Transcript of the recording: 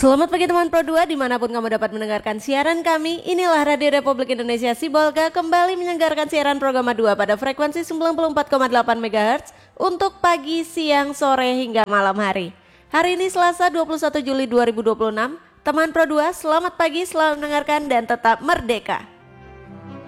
Selamat pagi teman Pro 2 dimanapun kamu dapat mendengarkan siaran kami. Inilah Radio Republik Indonesia Sibolga kembali menyelenggarakan siaran program 2 pada frekuensi 94,8 MHz untuk pagi, siang, sore hingga malam hari. Hari ini Selasa 21 Juli 2026. Teman Pro 2, selamat pagi, selamat mendengarkan dan tetap merdeka.